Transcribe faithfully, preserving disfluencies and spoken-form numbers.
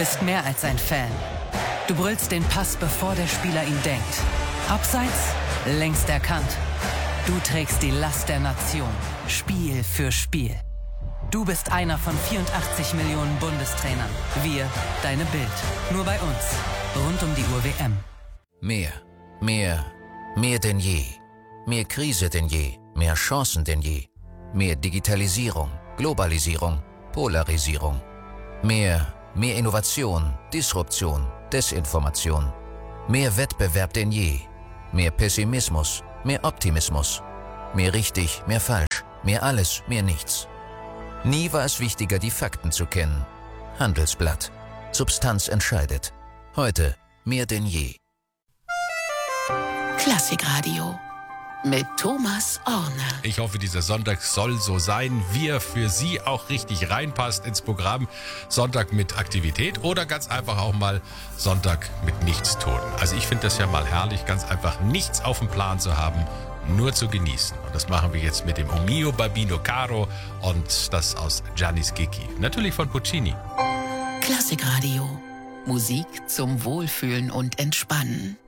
bist mehr als ein Fan. Du brüllst den Pass, bevor der Spieler ihn denkt. Abseits, längst erkannt. Du trägst die Last der Nation, Spiel für Spiel. Du bist einer von vierundachtzig Millionen Bundestrainern. Wir, deine Bild. Nur bei uns. Rund um die Uhr W M. Mehr, mehr, mehr denn je. Mehr Krise denn je, mehr Chancen denn je. Mehr Digitalisierung, Globalisierung, Polarisierung. Mehr, mehr Innovation, Disruption, Desinformation. Mehr Wettbewerb denn je. Mehr Pessimismus, mehr Optimismus. Mehr richtig, mehr falsch, mehr alles, mehr nichts. Nie war es wichtiger, die Fakten zu kennen. Handelsblatt. Substanz entscheidet. Heute mehr denn je. Klassikradio mit Thomas Orner. Ich hoffe, dieser Sonntag soll so sein, wie er für Sie auch richtig reinpasst ins Programm. Sonntag mit Aktivität oder ganz einfach auch mal Sonntag mit Nichtstun. Also ich finde das ja mal herrlich, ganz einfach nichts auf dem Plan zu haben, nur zu genießen. Und das machen wir jetzt mit dem O mio Babbino Caro und das aus Gianni Schicchi. Natürlich von Puccini. Klassikradio. Musik zum Wohlfühlen und Entspannen.